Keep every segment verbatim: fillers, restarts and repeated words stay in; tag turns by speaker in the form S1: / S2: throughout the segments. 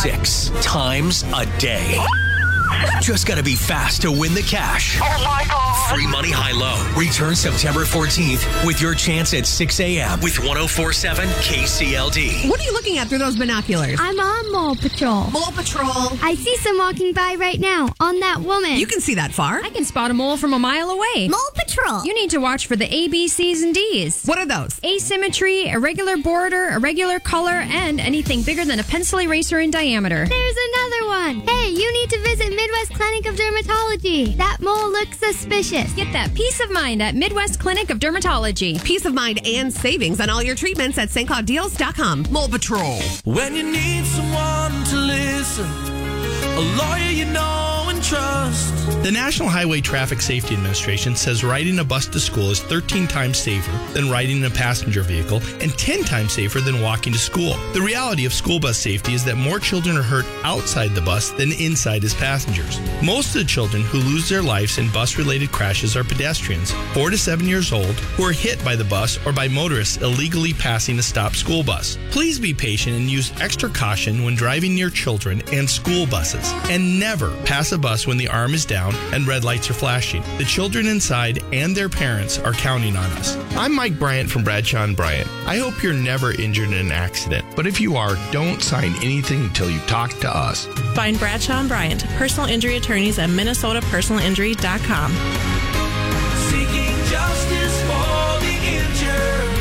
S1: six times a day. Just gotta be fast to win the cash.
S2: Oh my God.
S1: Free money high-low. Return September fourteenth with your chance at six a.m. with one oh four point seven K C L D.
S3: What are you looking at through those binoculars?
S4: I'm on Mole Patrol.
S3: Mole Patrol.
S4: I see some walking by right now on that woman.
S3: You can see that far.
S5: I can spot a mole from a mile away.
S4: Mole Patrol.
S5: You need to watch for the A, B, C's, and D's.
S3: What are those?
S5: Asymmetry, irregular border, irregular color, and anything bigger than a pencil eraser in diameter.
S4: There's another one. Hey, you need to visit Midwest Clinic of Dermatology. That mole looks suspicious.
S5: Get that peace of mind at Midwest Clinic of Dermatology.
S3: Peace of mind and savings on all your treatments at Saint Cloud Deals dot com. Mole Patrol.
S6: When you need someone to listen, a lawyer you know and trust.
S7: The National Highway Traffic Safety Administration says riding a bus to school is thirteen times safer than riding in a passenger vehicle and ten times safer than walking to school. The reality of school bus safety is that more children are hurt outside the bus than inside as passengers. Most of the children who lose their lives in bus-related crashes are pedestrians, four to seven years old, who are hit by the bus or by motorists illegally passing a stopped school bus. Please be patient and use extra caution when driving near children and school buses. And never pass a bus when the arm is down and red lights are flashing. The children inside and their parents are counting on us. I'm Mike Bryant from Bradshaw and Bryant. I hope you're never injured in an accident, but if you are, don't sign anything until you talk to us.
S8: Find Bradshaw and Bryant, personal injury attorneys at Minnesota Personal Injury dot com.
S6: Seeking justice for the injured.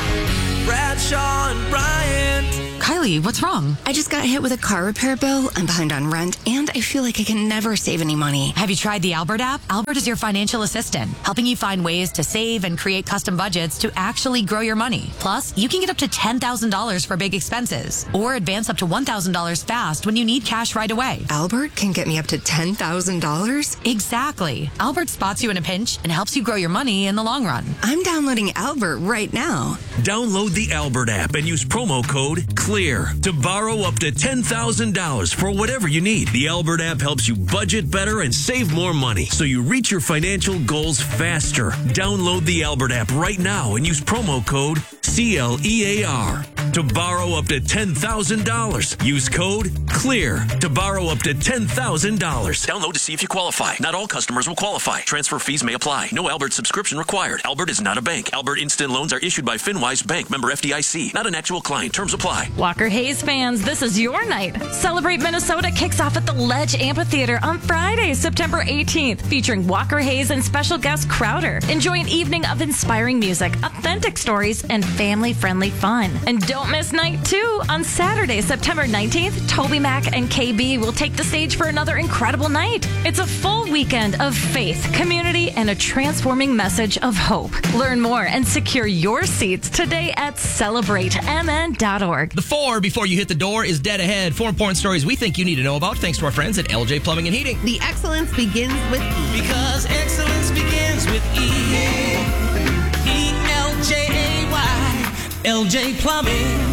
S6: Bradshaw and Bryant.
S9: Kylie, what's wrong? I just got hit with a car repair bill. I'm behind on rent, and I feel like I can never save any money.
S10: Have you tried the Albert app? Albert is your financial assistant, helping you find ways to save and create custom budgets to actually grow your money. Plus, you can get up to ten thousand dollars for big expenses, or advance up to one thousand dollars fast when you need cash right away.
S9: Albert can get me up to ten thousand dollars?
S10: Exactly. Albert spots you in a pinch and helps you grow your money in the long run.
S9: I'm downloading Albert right now.
S1: Download the Albert app and use promo code CLEAR to borrow up to ten thousand dollars for whatever you need. The Albert app helps you budget better and save more money so you reach your financial goals faster. Download the Albert app right now and use promo code C L E A R to borrow up to ten thousand dollars. Use code CLEAR to borrow up to ten thousand dollars. Download to see if you qualify. Not all customers will qualify. Transfer fees may apply. No Albert subscription required. Albert is not a bank. Albert Instant Loans are issued by FinWise Bank, member F D I C. Not an actual client. Terms apply.
S11: Walker Hayes fans, this is your night. Celebrate Minnesota kicks off at the Ledge Amphitheater on Friday, September eighteenth, featuring Walker Hayes and special guest Crowder. Enjoy an evening of inspiring music, authentic stories, and family-friendly fun. And don't miss night two. On Saturday, September nineteenth, Toby Mac and K B will take the stage for another incredible night. It's a full weekend of faith, community, and a transforming message of hope. Learn more and secure your seats today at celebrate m n dot org.
S12: The four before you hit the door is dead ahead. Four important stories we think you need to know about thanks to our friends at L J Plumbing and Heating.
S3: The excellence begins with E.
S6: Because excellence begins with E. E L J A Y. L J Plumbing.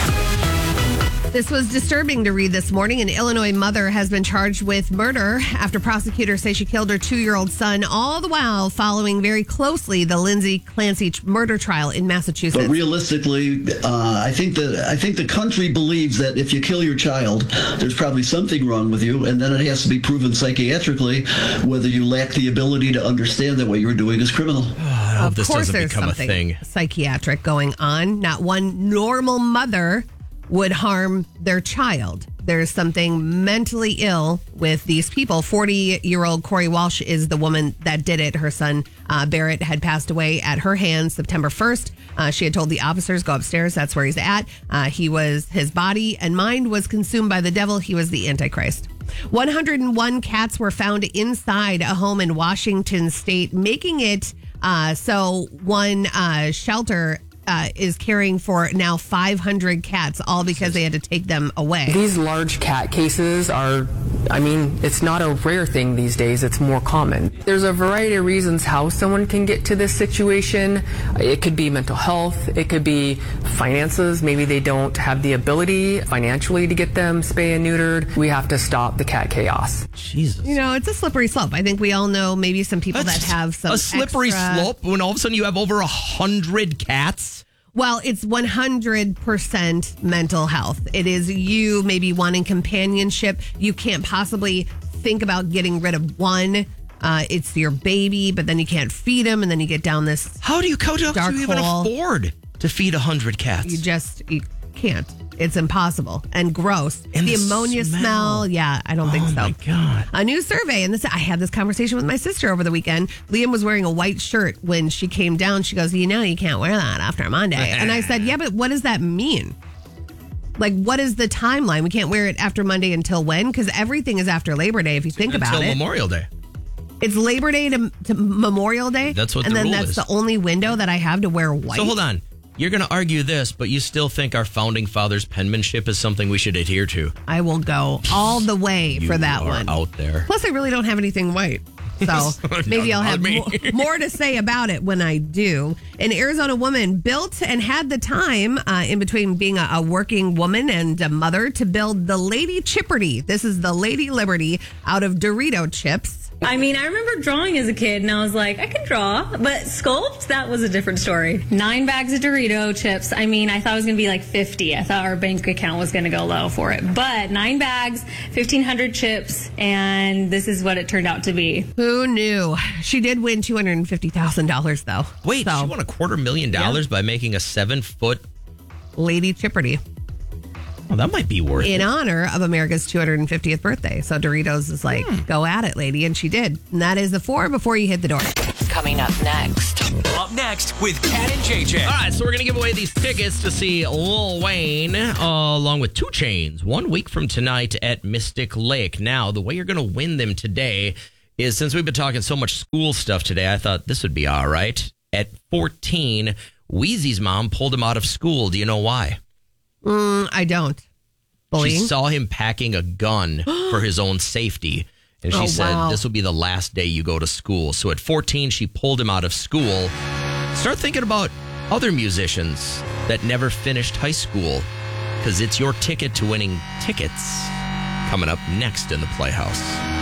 S3: This was disturbing to read this morning. An Illinois mother has been charged with murder after prosecutors say she killed her two-year-old son, all the while following very closely the Lindsay Clancy murder trial in Massachusetts.
S13: But realistically, uh, I think that I think the country believes that if you kill your child, there's probably something wrong with you, and then it has to be proven psychiatrically whether you lack the ability to understand that what you're doing is criminal.
S12: Oh, I hope
S3: of
S12: this
S3: course
S12: doesn't
S3: there's
S12: become a
S3: something
S12: thing.
S3: Psychiatric going on. Not one normal mother would harm their child. There's something mentally ill with these people. forty-year-old Corey Walsh is the woman that did it. Her son, uh, Barrett, had passed away at her hands September first. Uh, she had told the officers, go upstairs. That's where he's at. Uh, he was, his body and mind was consumed by the devil. He was the Antichrist. one hundred one cats were found inside a home in Washington State, making it uh, so one uh, shelter Uh, is caring for now five hundred cats, all because they had to take them away.
S14: These large cat cases are, I mean, it's not a rare thing these days. It's more common. There's a variety of reasons how someone can get to this situation. It could be mental health. It could be finances. Maybe they don't have the ability financially to get them spay and neutered. We have to stop the cat chaos.
S12: Jesus.
S3: You know, it's a slippery slope. I think we all know maybe some people
S12: That's
S3: that have some
S12: a slippery
S3: extra...
S12: slope when all of a sudden you have over a hundred cats.
S3: Well, it's one hundred percent mental health. It is you maybe wanting companionship. You can't possibly think about getting rid of one. Uh, it's your baby, but then you can't feed him, and then you get down this
S12: How do you, how do
S3: dark
S12: you even
S3: hole.
S12: afford to feed one hundred cats?
S3: You just you can't. It's impossible and gross.
S12: And
S3: the
S12: the
S3: ammonia smell.
S12: smell.
S3: Yeah, I don't think
S12: Oh,
S3: so.
S12: my God.
S3: A new survey, and this I had this conversation with my sister over the weekend. Liam was wearing a white shirt when she came down. She goes, you know, you can't wear that after Monday. And I said, yeah, but what does that mean? Like, what is the timeline? We can't wear it after Monday until when? Because everything is after Labor Day if you think
S12: Until
S3: about it.
S12: Memorial Day.
S3: It's Labor Day to, to Memorial Day.
S12: That's what
S3: and
S12: the
S3: then
S12: rule
S3: that's
S12: is.
S3: the only window that I have to wear white.
S12: So hold on. You're going to argue this, but you still think our founding fathers' penmanship is something we should adhere to.
S3: I will go all the way
S12: You
S3: for that
S12: are
S3: one.
S12: out there.
S3: Plus, I really don't have anything white. So maybe I'll have
S12: me.
S3: more, more to say about it when I do. An Arizona woman built and had the time uh, in between being a, a working woman and a mother to build the Lady Chipperty. This is the Lady Liberty out of Dorito chips.
S2: I mean, I remember drawing as a kid, and I was like, I can draw, but sculpt, that was a different story. Nine bags of Dorito chips. I mean, I thought it was going to be like fifty. I thought our bank account was going to go low for it. But nine bags, fifteen hundred chips, and this is what it turned out to be.
S3: Who knew? She did win two hundred fifty thousand dollars, though.
S12: Wait,
S3: So,
S12: she won a quarter million dollars by making a seven-foot...
S3: Lady Chipperty.
S12: Well, that might be worth
S3: In
S12: it.
S3: honor of America's two hundred fiftieth birthday. So Doritos is like,
S12: Hmm.
S3: go at it, lady. And she did. And that is the four before you hit the door.
S10: Coming up next.
S15: Up next with Cat and J J.
S12: All right, so we're going to give away these tickets to see Lil Wayne uh, along with two Chainz one week from tonight at Mystic Lake. Now, the way you're going to win them today is, since we've been talking so much school stuff today, I thought this would be all right. At fourteen, Wheezy's mom pulled him out of school. Do you know why?
S3: Mm, I don't. Bullying?
S12: She saw him packing a gun for his own safety. And she
S3: Oh,
S12: said,
S3: wow.
S12: this will be the last day you go to school. So at fourteen, she pulled him out of school. Start thinking about other musicians that never finished high school, because it's your ticket to winning tickets coming up next in the Playhouse.